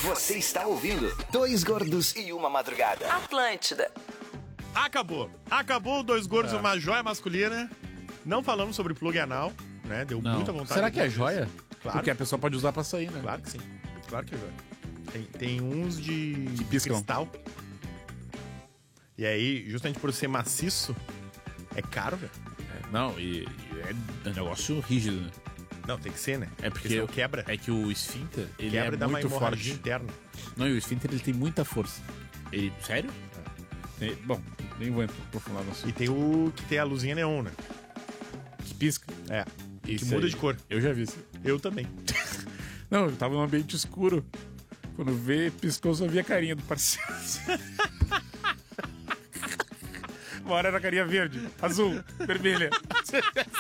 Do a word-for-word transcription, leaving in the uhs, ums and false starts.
Você está ouvindo Dois Gordos e Uma Madrugada. Atlântida. Acabou. Acabou Dois Gordos e É. Uma Joia Masculina. Não falamos sobre plug anal, né? Deu Não. muita vontade. Será de que é ver isso. joia? Claro. Porque a pessoa pode usar pra sair, né? Claro que sim. Claro que é joia. Tem, tem uns de Que piscam. cristal. E aí, justamente por ser maciço, é caro, velho. É, não, e, e é um negócio rígido, né? Não, tem que ser, né? É porque senão quebra. É que o esfíncter, ele Quebra é e dá uma muito hemorragia forte. interna. Não, e o esfíncter, ele tem muita força. Ele, sério? É, bom, nem vou aprofundar no E assunto. tem o que tem a luzinha neon, né? Que pisca. É. Que Isso muda aí. de cor. Eu já vi isso. Eu também. Não, eu tava num ambiente escuro. Quando vê, piscou, só via a carinha do parceiro. Uma hora era a carinha verde, azul, vermelha.